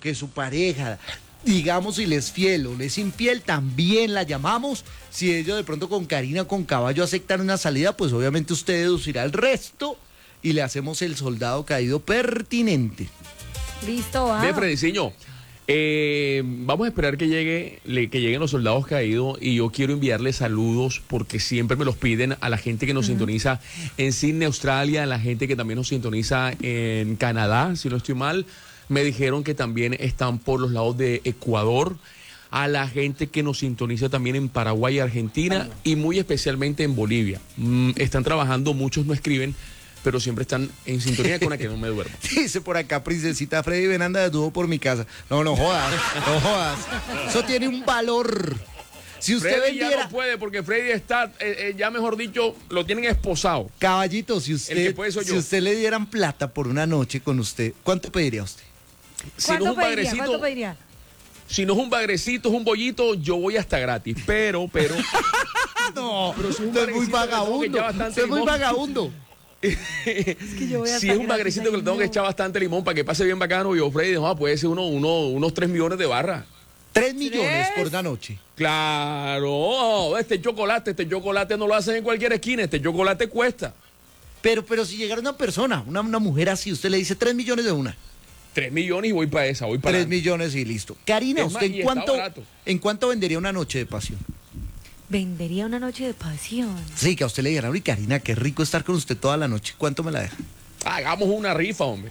que su pareja, digamos, si le es fiel o le es infiel, también la llamamos. Si ellos de pronto con Karina, con Caballo aceptan una salida, pues obviamente usted deducirá el resto y le hacemos el soldado caído pertinente. Listo, va. Ve, Frediciño, vamos a esperar que lleguen los soldados caídos y yo quiero enviarles saludos porque siempre me los piden a la gente que nos sintoniza en Sydney, Australia, a la gente que también nos sintoniza en Canadá, si no estoy mal. Me dijeron que también están por los lados de Ecuador, a la gente que nos sintoniza también en Paraguay y Argentina y muy especialmente en Bolivia. Están trabajando, muchos no escriben, pero siempre están en sintonía con la que no me duermo. Dice por acá, princesita Freddy, ven, anda desnudo por mi casa. No jodas, no jodas. Eso tiene un valor. Si usted Freddy vendiera... ya no puede porque Freddy está, ya mejor dicho, lo tienen esposado. Caballito, si usted, puede soy yo. si usted le dieran plata por una noche con usted, ¿cuánto pediría usted? Si no es un bagrecito, ¿Cuánto pediría? si no es un bagrecito, es un bollito, yo voy hasta gratis. Pero. No, pero si es un usted es muy bagrecito, le tengo que vagabundo. echar bastante Usted es muy limón. vagabundo. Que yo voy a Si estar es un bagrecito que le tengo que echar bastante limón para que pase bien bacano, yo, Freddy, puede ser unos 3 millones de barras. 3 millones por una noche. Claro, este chocolate no lo hacen en cualquier esquina, este chocolate cuesta. Pero si llegara una persona, una mujer así, usted le dice 3 millones de una. 3 millones y voy para esa, voy para 3 millones y listo. Karina, Es más, ¿usted y está barato. en cuánto vendería una noche de pasión? Vendería una noche de pasión. Sí, que a usted le dijeran, uy, Karina, qué rico estar con usted toda la noche. ¿Cuánto me la deja? Hagamos una rifa, hombre.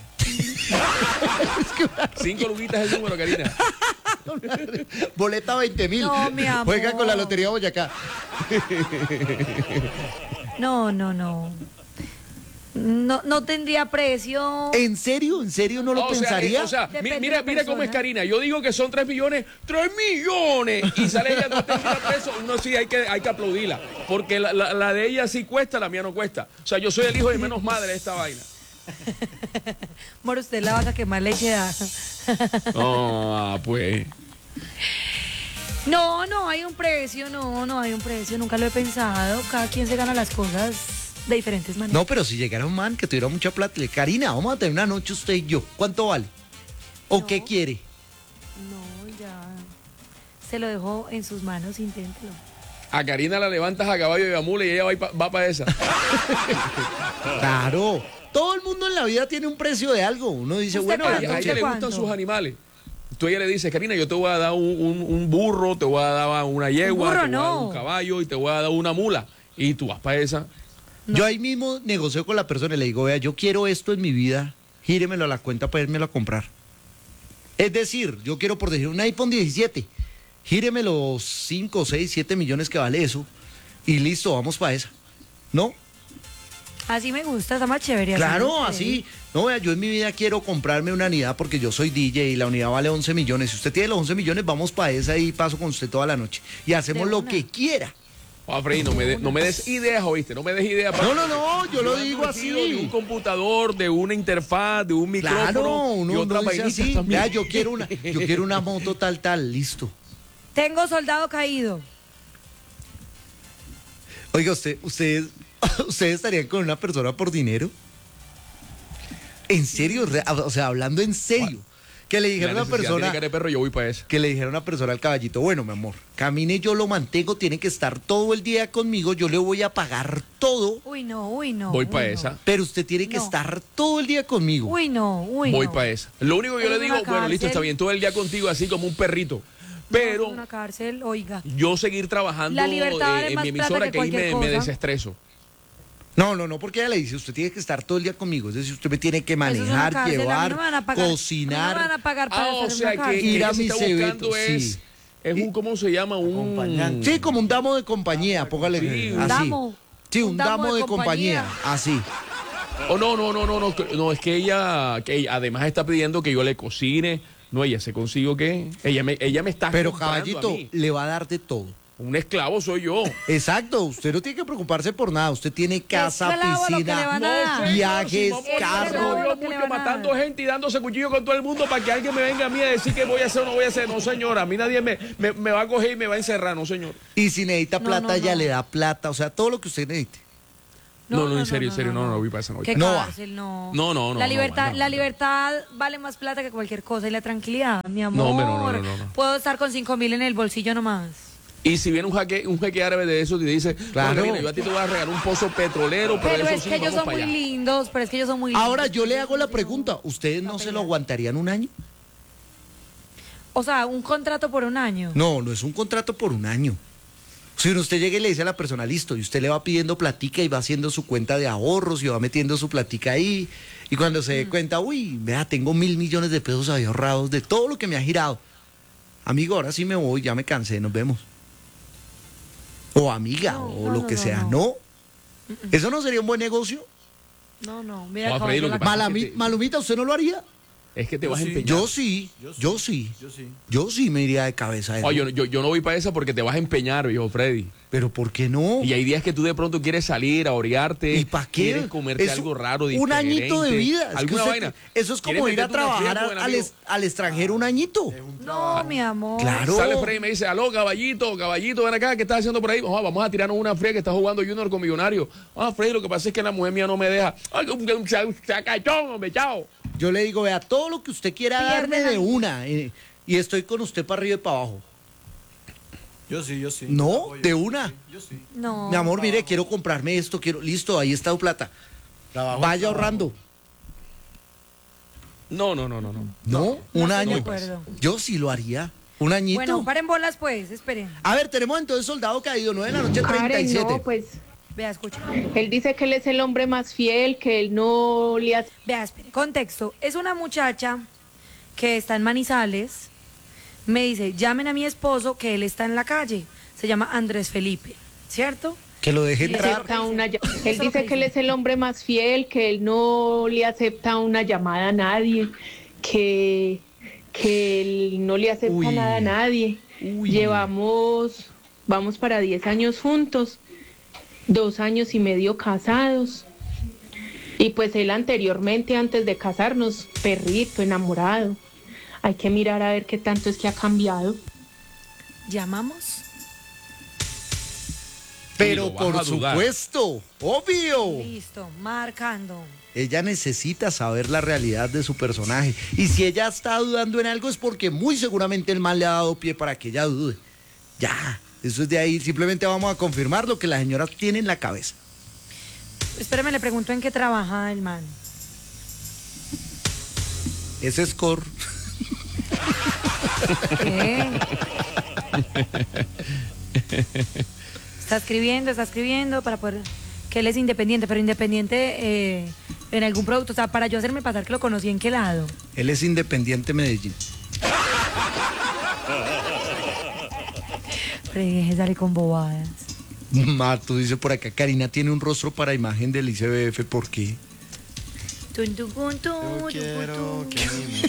5 luquitas es el número, Karina. Boleta 20.000. No, mi amor. Juega con la Lotería Boyacá. No. No tendría precio. ¿En serio no lo pensaría? Depende mira de la cómo es persona. Karina. Yo digo que son 3 millones. ¡3 millones! Y sale ella no tendría pesos. No, sí, hay que aplaudirla. Porque la de ella sí cuesta, la mía no cuesta. O sea, yo soy el hijo de menos madre de esta vaina. Amor, usted es la vaca que más leche da. Pues. No hay un precio, no hay un precio, nunca lo he pensado. Cada quien se gana las cosas de diferentes maneras. No, pero si llegara un man que tuviera mucha plata, le Karina, vamos a tener una noche usted y yo. ¿Cuánto vale? ¿O No. qué quiere? No, ya. Se lo dejo en sus manos, inténtelo. A Karina la levantas a caballo y a mula y ella va para esa. Claro. Todo el mundo en la vida tiene un precio de algo. Uno dice, ¿Usted bueno, A la cuánto? ella noche... le gustan ¿Cuánto? sus animales. Tú a ella le dices, Karina, yo te voy a dar un burro, te voy a dar una yegua, burro te voy a dar no. un caballo y te voy a dar una mula. Y tú vas para esa. Yo ahí mismo negocio con la persona y le digo, vea, yo quiero esto en mi vida, gíremelo a la cuenta para irmelo a comprar. Es decir, yo quiero por decir un iPhone 17, gíreme los 5, 6, 7 millones que vale eso y listo, vamos para esa. ¿No? Así me gusta, está más chévere. Claro, me así. No, vea, yo en mi vida quiero comprarme una unidad porque yo soy DJ y la unidad vale 11 millones. Si usted tiene los 11 millones, vamos para esa y paso con usted toda la noche. Y hacemos De lo una. que quiera. Freddy, no me des ideas, ¿oíste? No me des ideas. No, yo lo digo así. De un computador, de una interfaz, de un micrófono Claro, y uno otra dice vainita así. también. Vea, yo quiero una moto tal, listo. Tengo soldado caído. Oiga, ustedes estarían con una persona por dinero. ¿En serio? O sea, hablando en serio. Que le dijera La a una necesidad tiene persona, cara de perro, yo voy para esa. que le dijera a una persona al caballito, bueno, mi amor, camine, yo lo mantengo, tiene que estar todo el día conmigo, yo le voy a pagar todo, Uy, no. Voy para esa. pero usted tiene que No. estar todo el día conmigo. Uy, no. Voy para esa. Lo único que yo En le digo, una bueno, listo, cárcel. está bien, todo el día contigo, así como un perrito. Pero Una cárcel, oiga. yo seguir trabajando La libertad vale en más mi plata emisora que que ahí cualquier me cosa. desestreso. No, porque ella le dice, usted tiene que estar todo el día conmigo, es decir, usted me tiene que Eso es una manejar, cárcel, a mí llevar, no me van a pagar, cocinar. no me van a pagar para O estar en sea una que cárcel. Ir a ella se mis está buscando eventos, sí. es un, ¿cómo se llama? Un... Sí, como un damo de compañía, póngale Sí, así. un damo. Sí, un damo de compañía, así. Oh, no, es que ella además está pidiendo que yo le cocine. No, ella se consiguió que ella me está Pero comprando a caballito, mí. le va a dar de todo. Un esclavo soy yo. Exacto, usted no tiene que preocuparse por nada. Usted tiene casa, Esclavo lo que le van a piscina, dar. viajes, No, carro. Esclavo. yo lo que le mucho van a matando dar. gente y dándose cuchillo con todo el mundo para que alguien me venga a mí a decir que voy a hacer o no voy a hacer. No, señora, a mí nadie me va a coger y me va a encerrar, no, señor. Y si necesita No, plata, no, ella no. le da plata. O sea, todo lo que usted necesite. No, en serio, no voy para esa noche. ¿Qué No va. cárcel? No. No, La libertad, no. la libertad vale más plata que cualquier cosa y la tranquilidad, mi amor. No, hombre, no. Puedo estar con 5.000 en el bolsillo nomás. Y si viene un jeque árabe de esos y te dice, Claro. "Bueno, Karina, yo a ti te voy a regalar un pozo petrolero, pero Pero eso es sí, que ellos vamos son para muy allá". lindos, pero es que ellos son muy lindos. Ahora yo le hago la pregunta, ¿ustedes no se lo aguantarían un año? O sea, un contrato por un año. No, no es un contrato por un año. Si usted llega y le dice a la persona, listo, y usted le va pidiendo platica y va haciendo su cuenta de ahorros y va metiendo su platica ahí, y cuando se dé cuenta, uy, vea, tengo 1.000 millones de pesos ahí ahorrados de todo lo que me ha girado. Amigo, ahora sí me voy, ya me cansé, nos vemos. O amiga, No, o no, lo no, que no, sea, no. ¿no? ¿Eso no sería un buen negocio? No, No, mira, Freddy, caballo, lo que la- pasa- es que- Malumita, ¿usted no lo haría? Es que te vas a sí. empeñar. Yo sí. Yo sí me iría de cabeza a eso. Oye, yo no voy para esa porque te vas a empeñar, viejo Freddy. Pero ¿por qué no? Y hay días que tú de pronto quieres salir a orearte. ¿Y para qué? Quieres comerte Eso, algo raro, un diferente. añito de vida. Es que Alguna usted- vaina. Eso es como ¿Quieres ir a meterte una trabajar fiesta con el al, amigo? al extranjero un añito. No, mi amor. Claro. Sale Freddy y me dice, aló, caballito, ven acá, ¿qué estás haciendo por ahí? Vamos a tirarnos una fría que está jugando Junior con Millonario. Freddy, lo que pasa es que la mujer mía no me deja. Ay, un sacachón, hombre, chao. Yo le digo, vea, todo lo que usted quiera Pierde darme la- de una. Y estoy con usted para arriba y para abajo. Yo sí. No, Apoyo. de una. Yo sí. No. Mi amor, mire, quiero comprarme esto, listo, ahí está tu plata. Vaya ahorrando. No. No, No un estoy año. de acuerdo. Yo sí lo haría. Un añito. Bueno, paren bolas pues, esperen. A ver, tenemos entonces Soldado Caído, 9 de la noche, Karen, 37. no, pues Vea, escucha. él dice que él es el hombre más fiel, que él no le hace... Vea, espere. Contexto. Es una muchacha que está en Manizales. Me dice, llamen a mi esposo que él está en la calle. Se llama Andrés Felipe, ¿cierto? Que lo deje Sí, entrar. acepta una ll- Eso Él es lo dice que que él dice. es el hombre más fiel, que él no le acepta una llamada a nadie, que él no le acepta Uy. nada a nadie. Uy. Vamos para 10 años juntos, 2 años y medio casados. Y pues él anteriormente, antes de casarnos, perrito, enamorado. Hay que mirar a ver qué tanto es que ha cambiado. ¿Llamamos? Pero Y lo vas por a dudar. supuesto, obvio. Listo, marcando. Ella necesita saber la realidad de su personaje. Y si ella está dudando en algo es porque muy seguramente el mal le ha dado pie para que ella dude. Ya, eso es de ahí. Simplemente vamos a confirmar lo que la señora tiene en la cabeza. Espérame, le pregunto en qué trabaja el man. Ese score. ¿Qué? Está escribiendo para poder... Que él es independiente, pero independiente en algún producto. O sea, para yo hacerme pasar que lo conocí, ¿en qué lado? Él es Independiente Medellín. Deje, sale con bobadas. Marto dice por acá, Karina tiene un rostro para imagen del ICBF, ¿por qué? Tun, tun, tun, tun, Yo tun, quiero tun. que mi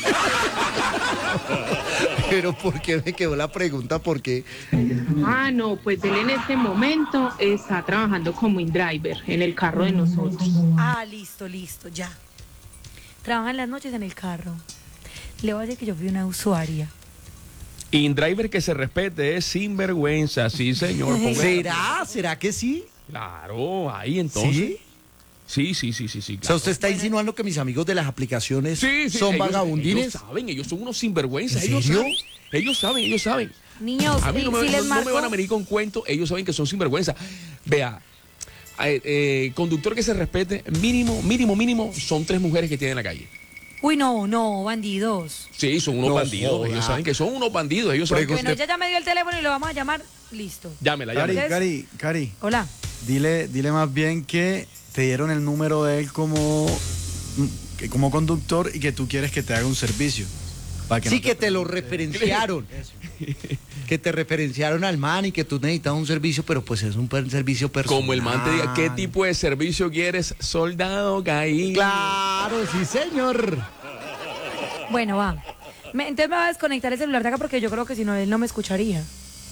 Pero ¿por qué me quedó la pregunta? ¿Por qué? Ah, no, pues él en este momento está trabajando como InDriver en el carro de nosotros. Ah, listo, ya. Trabaja en las noches en el carro. Le voy a decir que yo fui una usuaria. InDriver que se respete es sinvergüenza, sí, señor. Ponga- ¿Será? ¿Será que sí? Claro, ahí entonces. ¿Sí? Sí, O sea, claro. usted está insinuando que mis amigos de las aplicaciones Sí, son ellos- vagabundines. Ellos saben, ellos son unos sinvergüenzas. ¿En Ellos serio? saben, ellos saben. Niños, A mí no me, si les no me marco... van a venir con cuentos, ellos saben que son sinvergüenza. Vea, conductor que se respete, mínimo, son 3 mujeres que tiene en la calle. Uy, no, bandidos. Sí, son unos No bandidos. joda. Ellos saben que son unos bandidos. Ellos saben que... Bueno, ella ya me dio el teléfono y lo vamos a llamar. Listo. Llámela. Cari, Hola. dile más bien que te dieron el número de él como conductor y que tú quieres que te haga un servicio. Para que Sí, no que te lo referenciaron. Que te referenciaron al man y que tú necesitas un servicio, pero pues es un servicio personal. Como el man te diga, ¿qué tipo de servicio quieres? Soldado caído. Claro, sí, señor. Bueno, va. Entonces me va a desconectar el celular de acá porque yo creo que si no, él no me escucharía.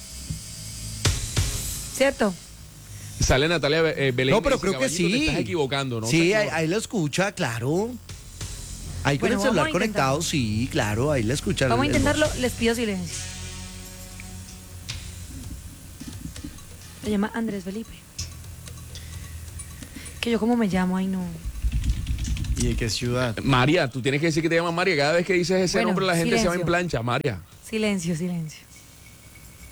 ¿Cierto? Sale Natalia Belén. No, y pero dice, creo que "Caballito, sí. Te estás equivocando, ¿no? Sí, señor?". ahí lo escucha, claro. Ahí con Bueno, el celular vamos a conectado, intentarlo. sí, claro, ahí le escucha. Vamos a el intentarlo. voz. Les pido silencio. Se llama Andrés Felipe. Que yo como me llamo, ay no. ¿Y de qué ciudad? María, tú tienes que decir que te llamas María. Cada vez que dices ese Bueno, nombre la gente se va en silencio. plancha, María. Silencio, silencio.